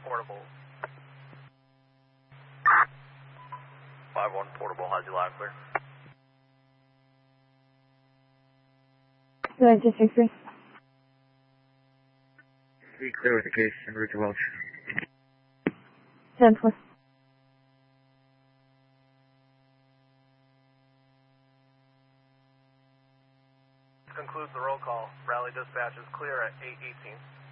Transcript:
Portable. 5-1 Portable has you loud and clear. Good, District 3. Be clear with the case en route to Welch. 10-4. Concludes the roll call. Rally dispatch is clear at 8:18.